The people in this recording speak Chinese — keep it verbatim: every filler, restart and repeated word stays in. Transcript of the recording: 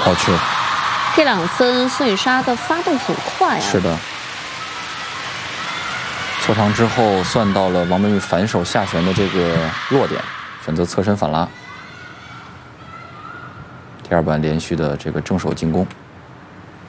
好球！ 这两次孙雨莎的发动很快啊。 是的。错长之后，算到了王文玉反手下旋的这个落点，选择侧身反拉。第二板连续的这个正手进攻。